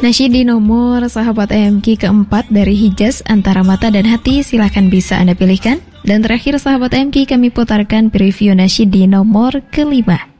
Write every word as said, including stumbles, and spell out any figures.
Nasyid di nomor sahabat M Q keempat dari Hijaz, Antara Mata dan Hati, silahkan bisa Anda pilihkan. Dan terakhir sahabat M Q, kami putarkan preview nasyid di nomor kelima.